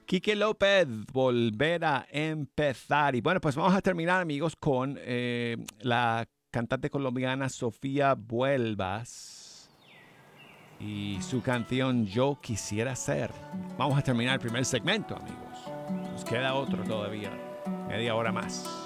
Quique López, volver a empezar. Y bueno, pues vamos a terminar, amigos, con la cantante colombiana Sofía Vuelvas y su canción Yo Quisiera Ser. Vamos a terminar el primer segmento, amigos. Nos queda otro todavía, media hora más.